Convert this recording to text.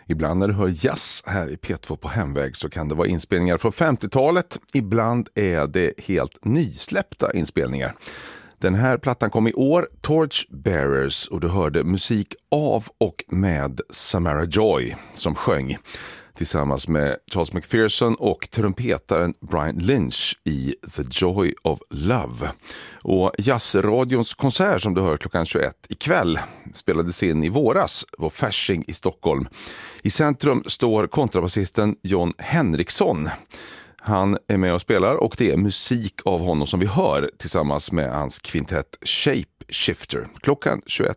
Ibland när du hör jazz här i P2 på hemväg så kan det vara inspelningar från 50-talet. Ibland är det helt nysläppta inspelningar. Den här plattan kom i år, Torchbearers, och du hörde musik av och med Samara Joy som sjöng tillsammans med Charles McPherson och trumpetaren Brian Lynch i The Joy of Love. Och jazzradions konsert som du hör klockan 21 ikväll spelades in i våras på Fasching i Stockholm. I centrum står kontrabasisten John Henriksson. Han är med och spelar och det är musik av honom som vi hör tillsammans med hans kvintett Shape Shifter klockan 21